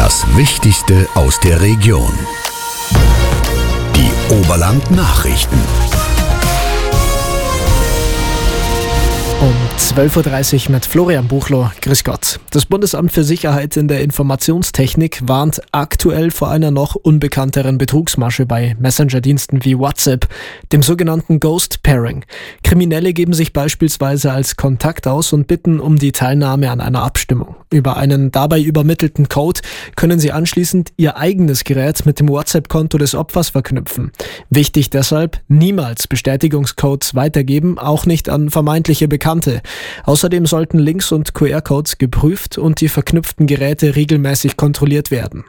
Das Wichtigste aus der Region. Die Oberland-Nachrichten. Um 12.30 Uhr mit Florian Buchloh. Grüß Gott. Das Bundesamt für Sicherheit in der Informationstechnik warnt aktuell vor einer noch unbekannteren Betrugsmasche bei Messenger-Diensten wie WhatsApp, dem sogenannten Ghost Pairing. Kriminelle geben sich beispielsweise als Kontakt aus und bitten um die Teilnahme an einer Abstimmung. Über einen dabei übermittelten Code können sie anschließend ihr eigenes Gerät mit dem WhatsApp-Konto des Opfers verknüpfen. Wichtig deshalb, niemals Bestätigungscodes weitergeben, auch nicht an vermeintliche Bekannte. Außerdem sollten Links und QR-Codes geprüft und die verknüpften Geräte regelmäßig kontrolliert werden.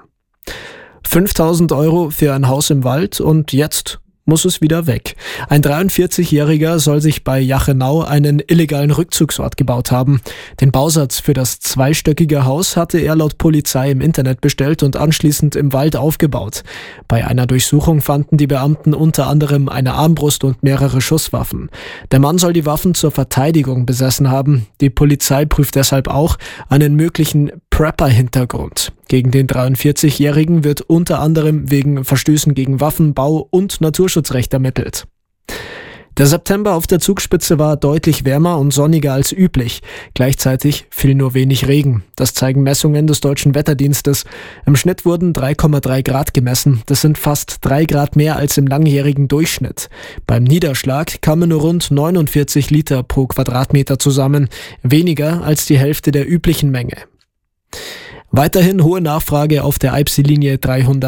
5.000 € für ein Haus im Wald und jetzt muss es wieder weg. Ein 43-Jähriger soll sich bei Jachenau einen illegalen Rückzugsort gebaut haben. Den Bausatz für das zweistöckige Haus hatte er laut Polizei im Internet bestellt und anschließend im Wald aufgebaut. Bei einer Durchsuchung fanden die Beamten unter anderem eine Armbrust und mehrere Schusswaffen. Der Mann soll die Waffen zur Verteidigung besessen haben. Die Polizei prüft deshalb auch einen möglichen Prepper-Hintergrund. Gegen den 43-Jährigen wird unter anderem wegen Verstößen gegen Waffen-, Bau- und Naturschutzrecht ermittelt. Der September auf der Zugspitze war deutlich wärmer und sonniger als üblich. Gleichzeitig fiel nur wenig Regen. Das zeigen Messungen des Deutschen Wetterdienstes. Im Schnitt wurden 3,3 Grad gemessen. Das sind fast 3 Grad mehr als im langjährigen Durchschnitt. Beim Niederschlag kamen nur rund 49 Liter pro Quadratmeter zusammen. Weniger als die Hälfte der üblichen Menge. Weiterhin hohe Nachfrage auf der Eibsee-Linie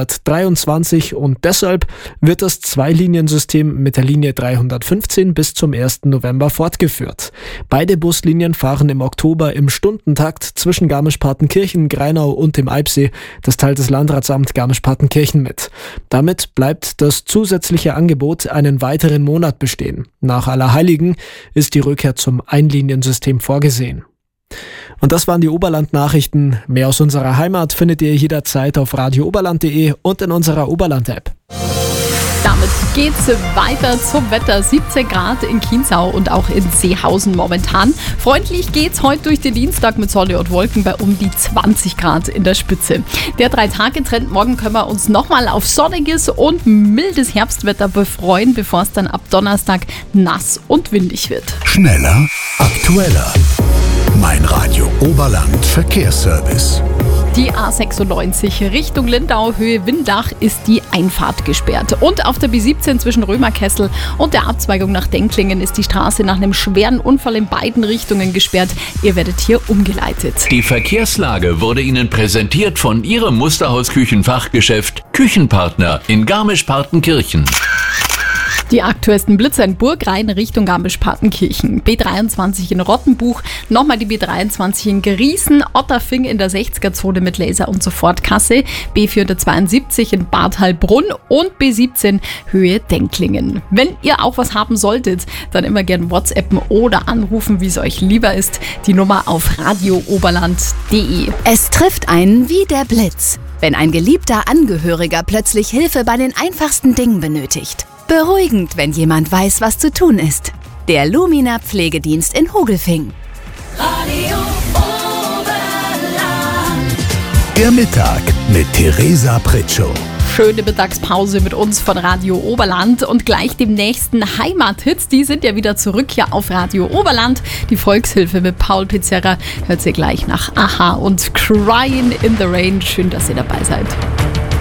323 und deshalb wird das Zweiliniensystem mit der Linie 315 bis zum 1. November fortgeführt. Beide Buslinien fahren im Oktober im Stundentakt zwischen Garmisch-Partenkirchen, Greinau und dem Eibsee. Das teilt das Landratsamt Garmisch-Partenkirchen mit. Damit bleibt das zusätzliche Angebot einen weiteren Monat bestehen. Nach Allerheiligen ist die Rückkehr zum Einliniensystem vorgesehen. Und das waren die Oberland-Nachrichten. Mehr aus unserer Heimat findet ihr jederzeit auf radiooberland.de und in unserer Oberland-App. Damit geht's weiter zum Wetter. 17 Grad in Chiemsau und auch in Seehausen momentan. Freundlich geht's heute durch den Dienstag mit Sonne und Wolken bei um die 20 Grad in der Spitze. Der 3-Tage-Trend, morgen können wir uns nochmal auf sonniges und mildes Herbstwetter befreuen, bevor es dann ab Donnerstag nass und windig wird. Schneller, aktueller. Mein Radio Oberland Verkehrsservice. Die A96 Richtung Lindau, Höhe Windach, ist die Einfahrt gesperrt. Und auf der B17 zwischen Römerkessel und der Abzweigung nach Denklingen ist die Straße nach einem schweren Unfall in beiden Richtungen gesperrt. Ihr werdet hier umgeleitet. Die Verkehrslage wurde Ihnen präsentiert von Ihrem Musterhaus-Küchenfachgeschäft Küchenpartner in Garmisch-Partenkirchen. Die aktuellsten Blitzer in Burgrein Richtung Garmisch-Partenkirchen. B23 in Rottenbuch, nochmal die B23 in Griesen, Otterfing in der 60er-Zone mit Laser- und Sofortkasse, B472 in Bad Heilbrunn und B17 Höhe Denklingen. Wenn ihr auch was haben solltet, dann immer gern WhatsAppen oder anrufen, wie es euch lieber ist. Die Nummer auf radiooberland.de. Es trifft einen wie der Blitz, wenn ein geliebter Angehöriger plötzlich Hilfe bei den einfachsten Dingen benötigt. Beruhigend, wenn jemand weiß, was zu tun ist. Der Lumina Pflegedienst in Hogelfing. Radio Oberland. Der Mittag mit Theresa Pritschow. Schöne Mittagspause mit uns von Radio Oberland und gleich dem nächsten Heimathits. Die sind ja wieder zurück hier auf Radio Oberland. Die Volkshilfe mit Paul Pizzerra hört ihr gleich nach Aha und Crying in the Rain. Schön, dass ihr dabei seid.